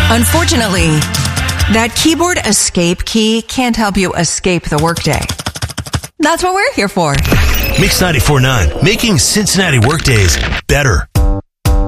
Unfortunately, that keyboard escape key can't help you escape the workday. That's what we're here for. Mix 94.9, making Cincinnati workdays better.